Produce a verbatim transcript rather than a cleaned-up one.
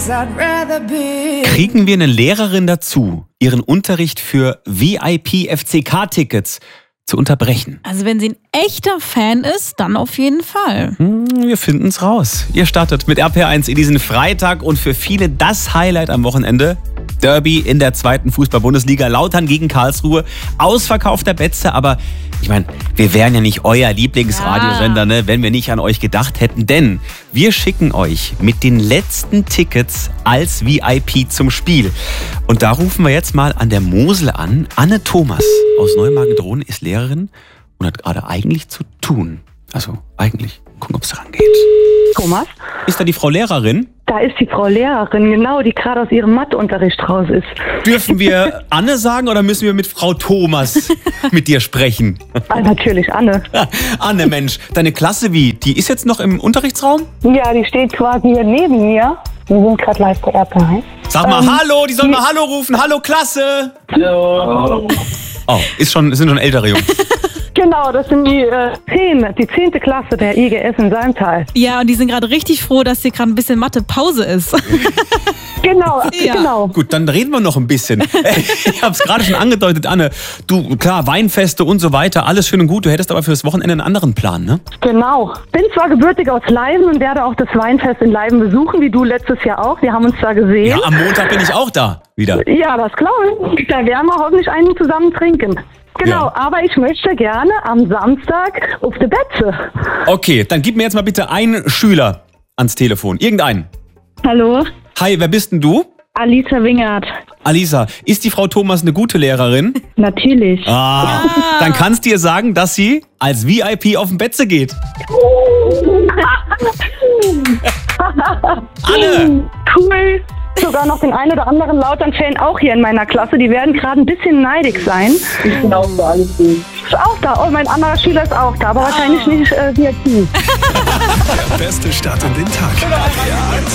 Kriegen wir eine Lehrerin dazu, ihren Unterricht für V I P-F C K-Tickets zu unterbrechen? Also wenn sie ein echter Fan ist, dann auf jeden Fall. Hm, wir finden's raus. Ihr startet mit R P R eins in diesen Freitag und für viele das Highlight am Wochenende. Derby in der zweiten Fußball-Bundesliga, Lautern gegen Karlsruhe, ausverkaufter Betze, aber ich meine, wir wären ja nicht euer Lieblingsradiosender, ne, wenn wir nicht an euch gedacht hätten, denn wir schicken euch mit den letzten Tickets als V I P zum Spiel. Und da rufen wir jetzt mal an der Mosel an. Anne Thomas aus Neumagen-Drohnen ist Lehrerin und hat gerade eigentlich zu tun. Also eigentlich, gucken, ob es rangeht. Thomas? Ist da die Frau Lehrerin? Da ist die Frau Lehrerin, genau, die gerade aus ihrem Matheunterricht raus ist. Dürfen wir Anne sagen oder müssen wir mit Frau Thomas mit dir sprechen? Ah, natürlich, Anne. Anne, Mensch, deine Klasse wie? Die ist jetzt noch im Unterrichtsraum? Ja, die steht quasi hier neben mir. Wir sind gerade live bei R P R eins. Sag mal ähm, Hallo, die sollen mal Hallo rufen. Hallo, Klasse! Hallo. Oh, ist schon, sind schon ältere Jungs. Genau, das sind die äh, zehn, die zehnte Klasse der I G S in Salmtal. Ja, und die sind gerade richtig froh, dass hier gerade ein bisschen Mathe-Pause ist. Genau, Ja. genau. Gut, dann reden wir noch ein bisschen. Ich habe es gerade schon angedeutet, Anne. Du, klar, Weinfeste und so weiter, alles schön und gut. Du hättest aber für das Wochenende einen anderen Plan, ne? Genau. Bin zwar gebürtig aus Leiben und werde auch das Weinfest in Leiben besuchen, wie du letztes Jahr auch. Wir haben uns da gesehen. Ja, am Montag bin ich auch da wieder. Ja, das glaube ich. Da werden wir hoffentlich einen zusammen trinken. Genau, Ja. aber ich möchte gerne am Samstag auf die Betze. Okay, dann gib mir jetzt mal bitte einen Schüler ans Telefon. Irgendeinen. Hallo, Hi, wer bist denn du? Alisa Wingert. Alisa, ist die Frau Thomas eine gute Lehrerin? Natürlich. Ah, dann kannst du ihr sagen, dass sie als V I P auf den Betze geht. Anne! Cool. Sogar noch den einen oder anderen Lautern-Fan auch hier in meiner Klasse. Die werden gerade ein bisschen neidig sein. Ich bin auch da, alles gut. Ist auch da. Oh, mein anderer Schüler ist auch da, aber wahrscheinlich nicht äh, via Team. Der beste Start in den Tag.